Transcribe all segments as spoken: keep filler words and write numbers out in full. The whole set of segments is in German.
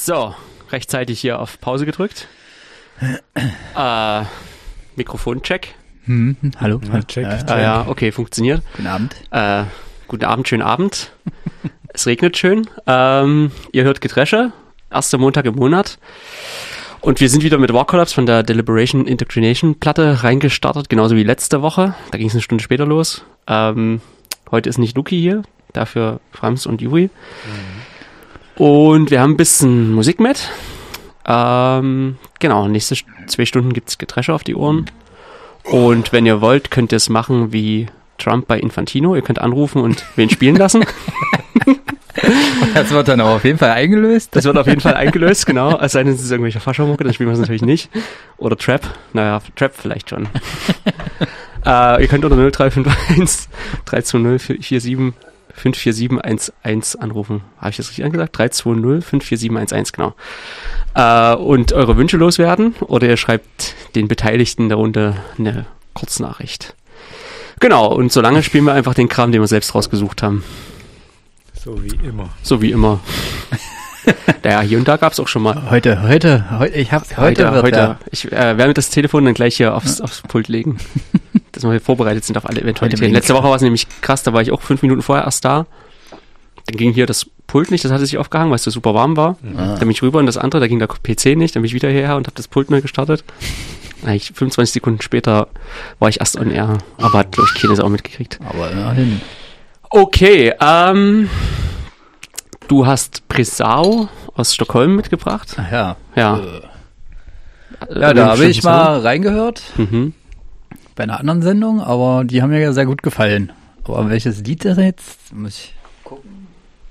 So, rechtzeitig hier auf Pause gedrückt. äh, Mikrofoncheck. Hm, hallo. Ja, check, Ja, check. Ah ja, okay, funktioniert. Guten Abend. Äh, guten Abend, schönen Abend. Es regnet schön. Ähm, ihr hört Gedresche, erster Montag im Monat. Und wir sind wieder mit War Collapse von der Deliberation Indoctrination Platte reingestartet, genauso wie letzte Woche. Da ging es eine Stunde später los. Ähm, heute ist nicht Luki hier, dafür Franz und Juri. Mhm. Und wir haben ein bisschen Musik mit. Ähm, genau, nächste zwei Stunden gibt's Gedresche auf die Ohren. Und wenn ihr wollt, könnt ihr es machen wie Trump bei Infantino. Ihr könnt anrufen und wen spielen lassen. Das wird dann aber auf jeden Fall eingelöst. Das wird auf jeden Fall eingelöst, genau. Es sei denn, es ist irgendwelche Faschomucke, dann spielen wir es natürlich nicht. Oder Trap. Naja, Trap vielleicht schon. äh, ihr könnt unter null drei fünf eins drei zwei null vier sieben fünf vier sieben eins eins anrufen. Habe ich das richtig angesagt? drei zwei null fünf vier sieben eins eins, genau. Äh, und eure Wünsche loswerden. Oder ihr schreibt den Beteiligten der Runde eine Kurznachricht. Genau, und solange spielen wir einfach den Kram, den wir selbst rausgesucht haben. So wie immer. So wie immer. Naja, hier und da gab es auch schon mal. Heute, heute, heute, ich hab's, heute, Heute, wird heute. ja. Ich äh, werde das Telefon dann gleich hier aufs, aufs Pult legen, dass wir vorbereitet sind auf alle Eventualitäten. bin Letzte ich- Woche war es nämlich krass, da war ich auch fünf Minuten vorher erst da. Dann ging hier das Pult nicht, das hatte sich aufgehangen, weil es so super warm war. Ah. Dann bin ich rüber und das andere, da ging der P C nicht, dann bin ich wieder hierher und habe das Pult neu gestartet. Eigentlich fünfundzwanzig Sekunden später war ich erst on air, aber hat, glaube ich, keines auch mitgekriegt. Aber immerhin. Okay, ähm, du hast Bresau aus Stockholm mitgebracht. Ach ja. Ja. Äh, Ja, da habe ich mal reingehört Mhm. bei einer anderen Sendung, aber die haben mir ja sehr gut gefallen. Aber welches Lied das jetzt? Muss ich gucken.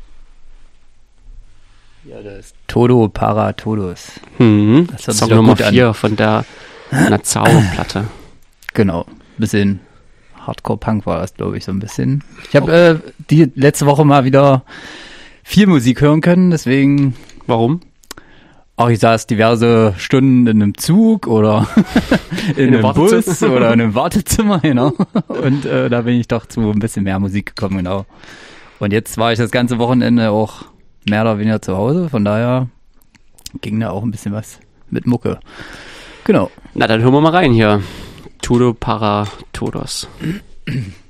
Ja, das ist Todo para Todos. Mhm. Das hört sich Song doch Nummer gut an. vier von der Nazao-Platte. Genau. Bisschen Hardcore-Punk war das, glaube ich, so ein bisschen. Ich habe äh, die letzte Woche mal wieder viel Musik hören können, deswegen Warum? auch ich saß diverse Stunden in einem Zug oder in, In einem einem Bus Wartezimmer. oder in einem Wartezimmer, genau. Und äh, da bin ich doch zu ein bisschen mehr Musik gekommen, genau. Und jetzt war ich das ganze Wochenende auch mehr oder weniger zu Hause, von daher ging da auch ein bisschen was mit Mucke. Genau. Na, dann hören wir mal rein hier. Todo para Todos.